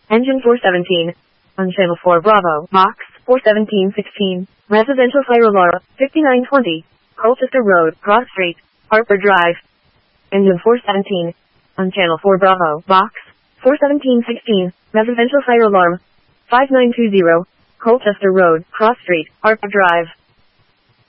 Engine 417. On channel 4 Bravo, box 41716. Residential fire alarm 5920. Colchester Road, Cross Street, Harper Drive. Engine 417. On channel 4 Bravo, box 41716. Residential fire alarm 5920. Colchester Road, Cross Street, Harper Drive.